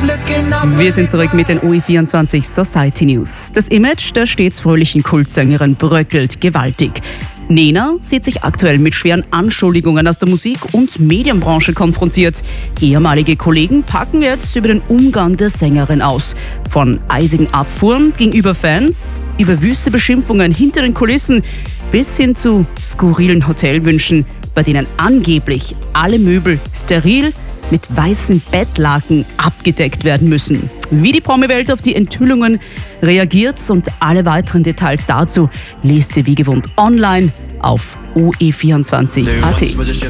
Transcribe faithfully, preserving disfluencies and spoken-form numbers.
Wir sind zurück mit den O E vierundzwanzig Society News. Das Image der stets fröhlichen Kultsängerin bröckelt gewaltig. Nena sieht sich aktuell mit schweren Anschuldigungen aus der Musik- und Medienbranche konfrontiert. Ehemalige Kollegen packen jetzt über den Umgang der Sängerin aus. Von eisigen Abfuhren gegenüber Fans, über wüste Beschimpfungen hinter den Kulissen bis hin zu skurrilen Hotelwünschen, bei denen angeblich alle Möbel steril mit weißen Bettlaken abgedeckt werden müssen. Wie die Promi-Welt auf die Enthüllungen reagiert und alle weiteren Details dazu lest ihr wie gewohnt online auf O E vierundzwanzig Punkt A T.